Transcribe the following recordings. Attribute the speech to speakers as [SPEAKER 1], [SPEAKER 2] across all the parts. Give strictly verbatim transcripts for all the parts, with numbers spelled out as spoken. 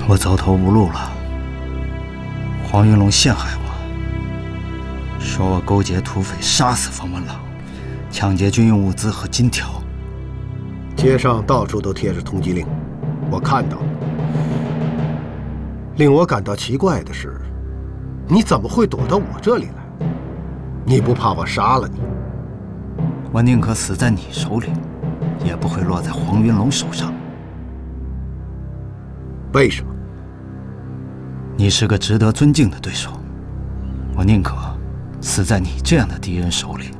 [SPEAKER 1] 我走投无路了。黄云龙陷害我，说我勾结土匪杀死冯文朗，抢劫军用物资和金条。
[SPEAKER 2] 街上到处都贴着通缉令，我看到了。令我感到奇怪的是，你怎么会躲到我这里来？你不怕我杀了你？
[SPEAKER 1] 我宁可死在你手里，也不会落在黄云龙手上。
[SPEAKER 2] 为什么？
[SPEAKER 1] 你是个值得尊敬的对手，我宁可死在你这样的敌人手里。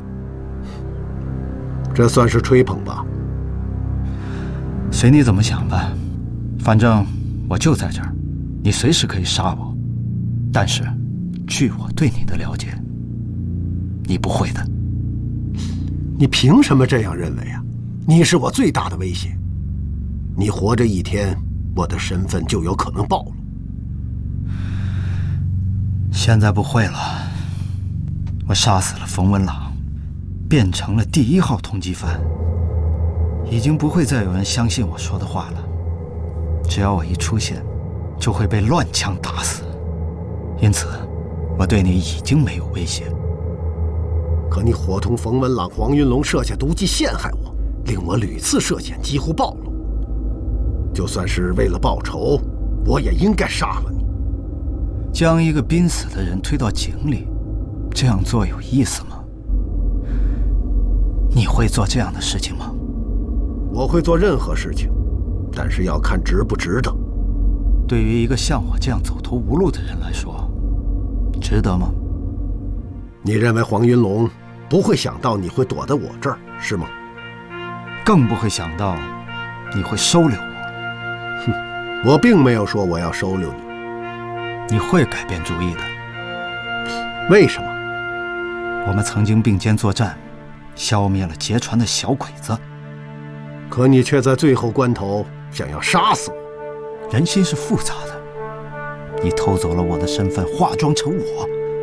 [SPEAKER 2] 这算是吹捧吧？
[SPEAKER 1] 随你怎么想吧，反正我就在这儿，你随时可以杀我。但是，据我对你的了解，你不会的。
[SPEAKER 2] 你凭什么这样认为啊？你是我最大的威胁。你活着一天，我的身份就有可能暴露。
[SPEAKER 1] 现在不会了，我杀死了冯文朗，变成了第一号通缉犯，已经不会再有人相信我说的话了。只要我一出现，就会被乱枪打死。因此，我对你已经没有威胁。
[SPEAKER 2] 可你伙同冯文朗、黄云龙设下毒计陷害我，令我屡次涉险，几乎暴露。就算是为了报仇，我也应该杀了你。
[SPEAKER 1] 将一个濒死的人推到井里，这样做有意思吗？你会做这样的事情吗？
[SPEAKER 2] 我会做任何事情，但是要看值不值得。
[SPEAKER 1] 对于一个像我这样走投无路的人来说，值得吗？
[SPEAKER 2] 你认为黄云龙不会想到你会躲在我这儿，是吗？
[SPEAKER 1] 更不会想到你会收留我。
[SPEAKER 2] 哼，我并没有说我要收留你。
[SPEAKER 1] 你会改变主意的。
[SPEAKER 2] 为什么？
[SPEAKER 1] 我们曾经并肩作战，消灭了劫船的小鬼子。
[SPEAKER 2] 可你却在最后关头想要杀死我。
[SPEAKER 1] 人心是复杂的，你偷走了我的身份，化妆成我，